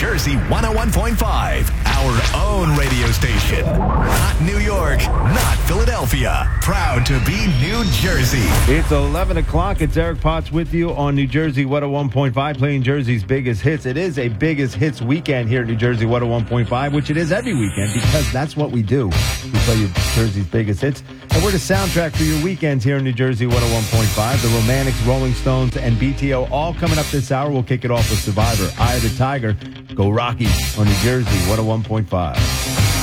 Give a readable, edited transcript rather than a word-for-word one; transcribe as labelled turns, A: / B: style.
A: Jersey 101.5, our own radio station. Not New York, not Philadelphia. Proud to be New Jersey.
B: It's 11 o'clock. It's Eric Potts with you on New Jersey 101.5, playing Jersey's biggest hits. It is a biggest hits weekend here at New Jersey 101.5, which it is every weekend because that's what we do. We play you Jersey's biggest hits. And we're the soundtrack for your weekends here in New Jersey 101.5. The Romantics, Rolling Stones, and BTO all coming up this hour. We'll kick it off with Survivor, Eye of the Tiger, Go Rocky on New Jersey 101.5.